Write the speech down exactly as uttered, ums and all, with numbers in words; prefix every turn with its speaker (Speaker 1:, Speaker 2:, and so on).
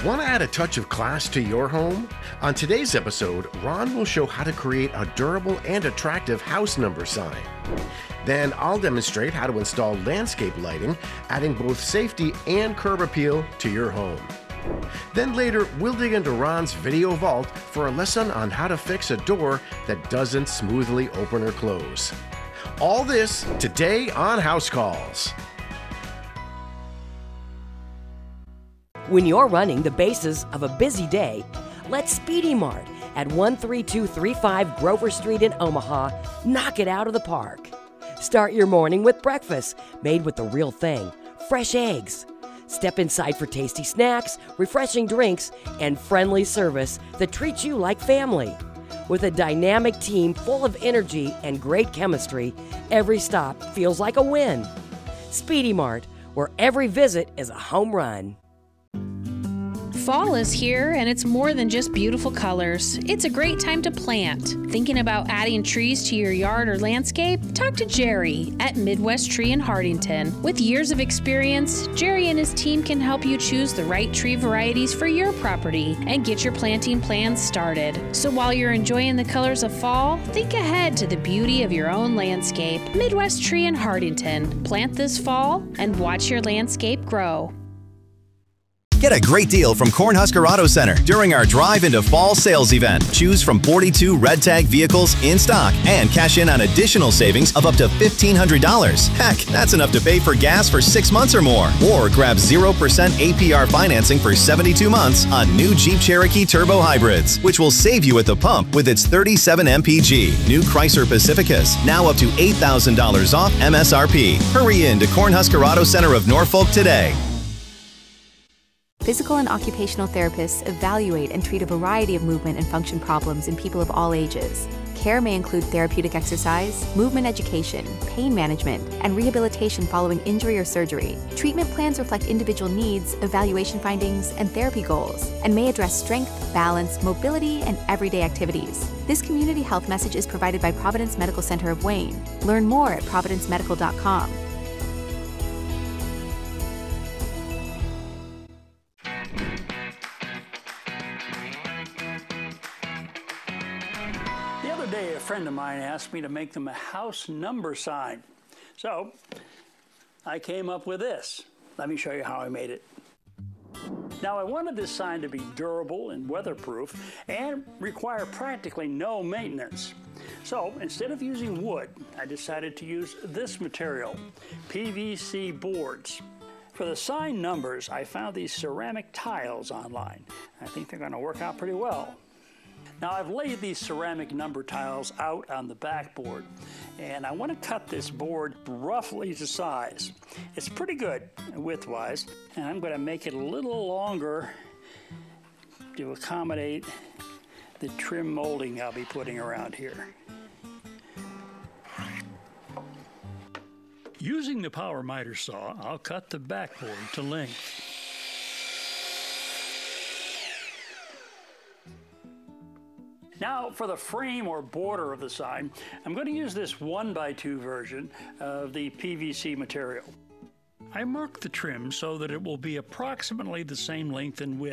Speaker 1: Want to add a touch of class to your home? On today's episode, Ron will show how to create a durable and attractive house number sign. Then I'll demonstrate how to install landscape lighting, adding both safety and curb appeal to your home. Then later, we'll dig into Ron's video vault for a lesson on how to fix a door that doesn't smoothly open or close. All this today on House Calls.
Speaker 2: When you're running the basis of a busy day, let Speedy Mart at one three two three five Grover Street in Omaha knock it out of the park. Start your morning with breakfast made with the real thing, fresh eggs. Step inside for tasty snacks, refreshing drinks, and friendly service that treats you like family. With a dynamic team full of energy and great chemistry, every stop feels like a win. Speedy Mart, where every visit is a home run.
Speaker 3: Fall is here, and it's more than just beautiful colors. It's a great time to plant. Thinking about adding trees to your yard or landscape? Talk to Jerry at Midwest Tree in Hardington. With years of experience, Jerry and his team can help you choose the right tree varieties for your property and get your planting plans started. So while you're enjoying the colors of fall, think ahead to the beauty of your own landscape. Midwest Tree in Hardington. Plant this fall and watch your landscape grow.
Speaker 4: Get a great deal from Cornhusker Auto Center during our Drive into Fall sales event. Choose from forty-two red tag vehicles in stock and cash in on additional savings of up to fifteen hundred dollars. Heck, that's enough to pay for gas for six months or more. Or grab zero percent A P R financing for seventy-two months on new Jeep Cherokee Turbo Hybrids, which will save you at the pump with its thirty-seven M P G. New Chrysler Pacificas, now up to eight thousand dollars off M S R P. Hurry in to Cornhusker Auto Center of Norfolk today.
Speaker 5: Physical and occupational therapists evaluate and treat a variety of movement and function problems in people of all ages. Care may include therapeutic exercise, movement education, pain management, and rehabilitation following injury or surgery. Treatment plans reflect individual needs, evaluation findings, and therapy goals, and may address strength, balance, mobility, and everyday activities. This community health message is provided by Providence Medical Center of Wayne. Learn more at providence medical dot com.
Speaker 6: A friend of mine asked me to make them a house number sign. So I came up with this. Let me show you how I made it. Now I wanted this sign to be durable and weatherproof and require practically no maintenance. So instead of using wood, I decided to use this material, P V C boards. For the sign numbers, I found these ceramic tiles online. I think they're going to work out pretty well. Now I've laid these ceramic number tiles out on the backboard, and I want to cut this board roughly to size. It's pretty good width-wise, and I'm going to make it a little longer to accommodate the trim molding I'll be putting around here. Using the power miter saw, I'll cut the backboard to length. Now for the frame or border of the sign, I'm going to use this one by two version of the P V C material. I marked the trim so that it will be approximately the same length and width.